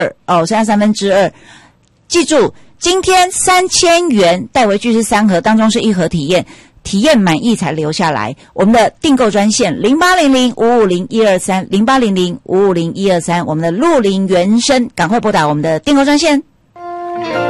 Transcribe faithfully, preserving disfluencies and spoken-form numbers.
二哦，剩下三分之二。记住，今天三千元带回去是三盒，当中是一盒体验。体验满意才留下来。我们的订购专线零八零零五五零一二三零八零零五五零一二三，我们的露林原声，赶快拨打我们的订购专线。